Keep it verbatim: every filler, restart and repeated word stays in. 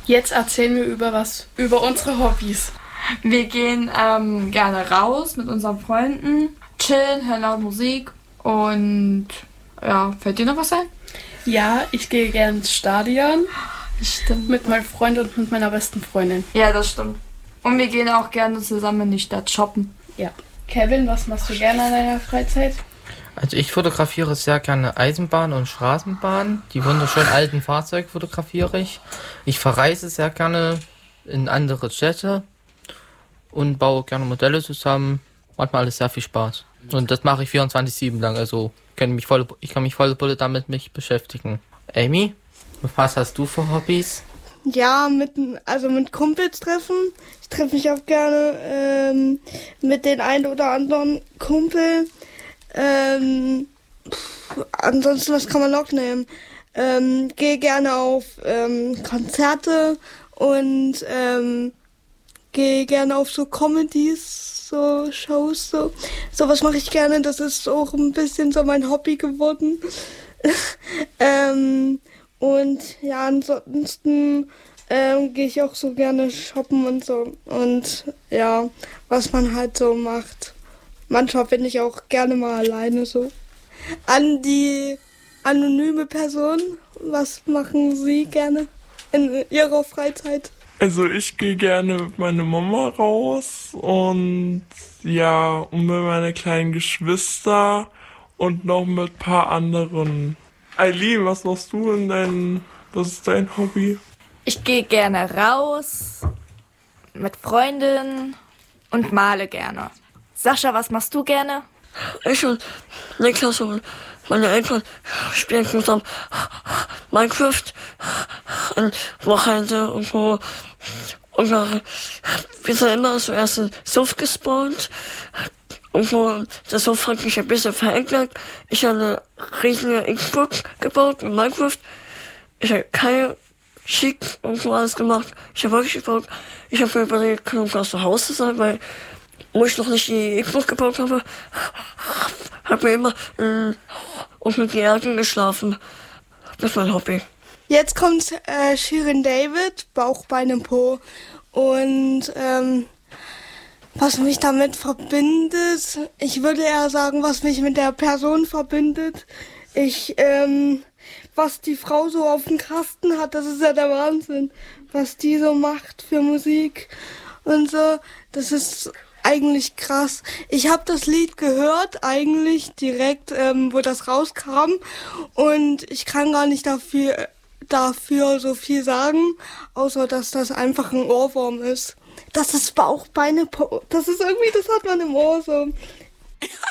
Jetzt erzählen wir über was, über unsere Hobbys. Wir gehen ähm, gerne raus mit unseren Freunden, chillen, hören laut Musik und ja, fällt dir noch was ein? Ja, ich gehe gerne ins Stadion. Stimmt. Mit meinem Freund und mit meiner besten Freundin. Ja, das stimmt. Und wir gehen auch gerne zusammen in die Stadt shoppen. Ja. Kevin, was machst du gerne in deiner Freizeit? Also ich fotografiere sehr gerne Eisenbahn und Straßenbahn. Die wunderschönen alten Fahrzeuge fotografiere ich. Ich verreise sehr gerne in andere Städte und baue gerne Modelle zusammen. Macht mir alles sehr viel Spaß. Und das mache ich vierundzwanzig sieben lang. Also kann mich voll, ich kann mich volle Pulle damit mich beschäftigen. Amy, was hast du für Hobbys? Ja, mit, also mit Kumpels treffen. Ich treffe mich auch gerne ähm, mit den einen oder anderen Kumpel. Ähm, pff, ansonsten, was kann man noch nehmen? Ähm, gehe gerne auf ähm, Konzerte und ähm, gehe gerne auf so Comedies, so Shows, so. Sowas mache ich gerne, das ist auch ein bisschen so mein Hobby geworden. ähm, und ja, ansonsten ähm, gehe ich auch so gerne shoppen und so. Und ja, was man halt so macht. Manchmal bin ich auch gerne mal alleine so. An die anonyme Person, was machen Sie gerne in Ihrer Freizeit? Also ich gehe gerne mit meiner Mama raus und ja, und mit meinen kleinen Geschwister und noch mit ein paar anderen. Eileen, was machst du in dein, was ist dein Hobby? Ich gehe gerne raus mit Freundinnen und male gerne. Sascha, was machst du gerne? Ich und Niklas und meine Eltern spielen zusammen Minecraft an Wochenende und so. Und dann, wir sind immer zuerst in Suff gespawnt. Und so, der Suff hat mich ein bisschen verändert. Ich habe eine riesige Xbox gebaut in Minecraft. Ich habe keine Schick und so alles gemacht. Ich habe wirklich gebaut. Ich habe mir überlegt, kann ich zu Hause sein, weil wo ich noch nicht die Xbox gebaut habe, habe mir immer äh, unter die Erde geschlafen. Das ist mein Hobby. Jetzt kommt äh, Shirin David, Bauch, Beine, Po. Und ähm, was mich damit verbindet, ich würde eher sagen, was mich mit der Person verbindet. Ich, ähm, was die Frau so auf dem Kasten hat, das ist ja der Wahnsinn. Was die so macht für Musik und so, das ist eigentlich krass. Ich habe das Lied gehört, eigentlich direkt, ähm, wo das rauskam. Und ich kann gar nicht dafür, dafür so viel sagen, außer dass das einfach ein Ohrwurm ist. Das ist Bauch, Beine, Po. Das ist irgendwie, das hat man im Ohr so.